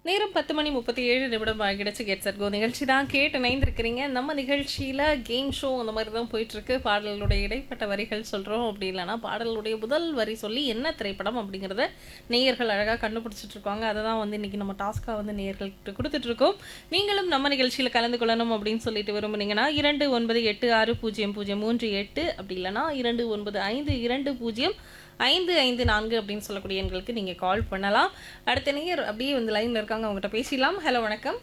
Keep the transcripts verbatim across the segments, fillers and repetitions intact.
நேரம் பத்து மணி முப்பத்தி ஏழு நிமிடம் ஆகிடுச்சு. கெட் செட் கோ நிகழ்ச்சி தான் கேட்டு இணைந்திருக்கிறீங்க. நம்ம நிகழ்ச்சியில் கேம் ஷோ அந்த மாதிரி தான் போயிட்டுருக்கு. பாடலுடைய இடைப்பட்ட வரிகள் சொல்கிறோம், அப்படி இல்லைனா பாடலுடைய முதல் வரி சொல்லி என்ன திரைப்படம் அப்படிங்கிறத நேயர்கள் அழகாக கண்டுபிடிச்சிட்டு இருக்காங்க. அதை தான் வந்து இன்றைக்கி நம்ம டாஸ்க்காக வந்து நேயர்கள்கிட்ட கொடுத்துட்ருக்கோம். நீங்களும் நம்ம நிகழ்ச்சியில் கலந்து கொள்ளணும் அப்படின்னு சொல்லிட்டு விரும்புனீங்கன்னா இரண்டு ஒன்பது எட்டு ஆறு பூஜ்ஜியம் பூஜ்ஜியம் மூன்று எட்டு அப்படி இல்லைனா இரண்டு ஒன்பது ஐந்து இரண்டு பூஜ்ஜியம் ஐந்து ஐந்து நான்கு அப்படின்னு சொல்லக்கூடிய எண்களுக்கு நீங்கள் கால் பண்ணலாம். அடுத்த நேயர் அப்படியே வந்து லைனில் இருக்காங்க, அவங்ககிட்ட பேசிடலாம். ஹலோ, வணக்கம்.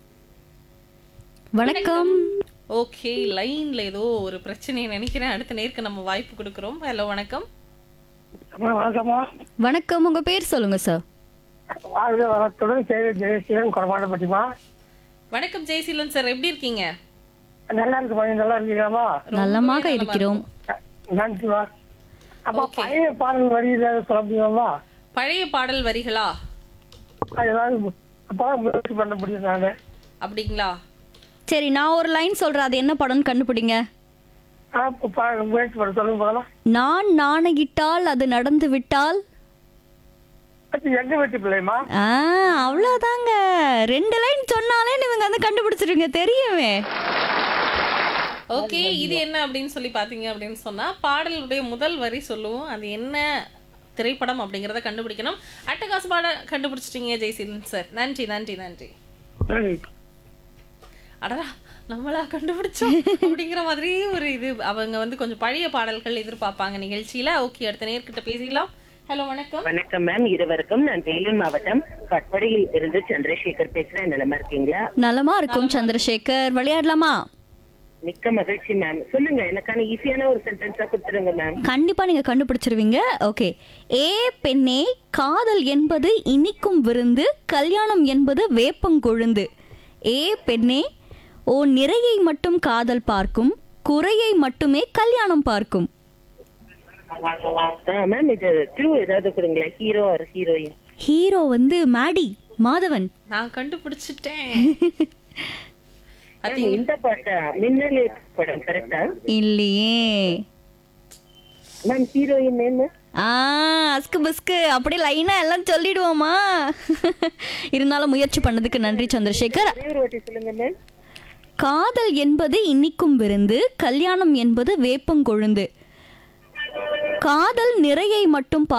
வணக்கம். ஓகே, லைனில் ஏதோ ஒரு பிரச்சனையை நினைக்கிறேன். அடுத்த நேருக்கு நம்ம வாய்ப்பு கொடுக்குறோம். ஹலோ, வணக்கம். வணக்கம்மா. வணக்கம், உங்க பேர் சொல்லுங்க சார். வாழ்க வளத்துடன் சேவை ஜெயசீலன் குறமாடப்பட்டிமா. வணக்கம் ஜெயசீலன் சார், எப்படி இருக்கீங்க? நல்லா இருக்கு பாருங்க, நல்லா இருக்கீங்களாமா? நலமாக இருக்கிறோம். நன்றிமா. அப்பா Okay. பழைய பாடல் வரி ஏதாவது சொல்ல முடியுமா? பழைய பாடல் வரிகளா? அது ஏதாவது அப்பதான் முயற்சி பண்ண முடியும் நானு. அப்படிங்களா? சரி, நான் ஒரு லைன் சொல்றேன், அது என்ன படம்னு கண்டுபிடிங்க. ஆ, பா- முயற்சி பண்ண சொல்லுங்க போகலாம். நான் நாணயிட்டால் அது நடந்து விட்டால். அது எங்க வீட்டு பிள்ளைமா? ஆ, அவ்வளவுதாங்க. ரெண்டு லைன் சொன்னாலே நீங்க வந்து கண்டுபிடிச்சிருங்க, தெரியுமே. ஓகே, இது என்ன அப்படின்னு சொல்லி பார்த்தீங்க அப்படின்னு சொன்னால் பாடலுடைய முதல் வரி சொல்லுவோம், அது என்ன திரைப்படம் அப்படிங்கிறத கண்டுபிடிக்கணும். அட்டகாசு பாட கண்டுபிடிச்சிட்டீங்க ஜெயசீலன் சார், நன்றி நன்றி நன்றி. சரி. அடடா, நம்மளா கண்டுபிடிச்சோம் அப்படிங்கிற மாதிரி ஒரு இது. அவங்க வந்து கொஞ்சம் பழைய பாடல்கள் எதிர்பார்ப்பாங்க நிகழ்ச்சியில. ஓகே, அடுத்த நேர்கிட்ட பேசிக்கலாம். ஹலோ, வணக்கம். வணக்கம் மேம், இருவருக்கும். நான் வேலூர் மாவட்டம் கட்படியில் இருந்து சந்திரசேகர் பேசுறேன். நலமா இருக்கீங்களா? நலமா இருக்கும் சந்திரசேகர். விளையாடலாமா? மிக்க மகிழ்ச்சி மேம். சொல்லுங்க, எனக்கான ஈஸியான ஒரு சென்டென்ஸா கொடுத்துருங்க மேம். கண்டிப்பா நீங்க கண்டுபிடிச்சிருவீங்க. ஓகே. ஏ பெண்ணே, காதல் என்பது இனிக்கும் விருந்து, கல்யாணம் என்பது வேப்பங்கொழுந்து. ஏ பெண்ணே, ஓ நிறையை மட்டும் காதல் பார்க்கும், குறையை மட்டுமே கல்யாணம் பார்க்கும். மேம், இது க்ளூ ஏதாவது கொடுங்களா? Hero R heroine? ஹீரோ வந்து மேடி மாதவன். நான் கண்டுபிடிச்சிட்டேன். இந்த பாட்டா? மின்னலே படம் கரெக்டா? இல்லையே மேம், ஹீரோயின் நேம்? ஆ, அஸ்கு பஸ்கு அப்படி லைனா எல்லாம் சொல்லிடுவோமா? இருந்தாலும் முயற்சி பண்ணதுக்கு நன்றி சந்திரசேகர். ஒரே ஒரு வாட்டி சொல்லுங்க மேம். காதல் என்பது இனிக்கும் விருந்து, கல்யாணம் என்பது வேப்பங்கொழுந்து. காதல் நிறையை மட்டும்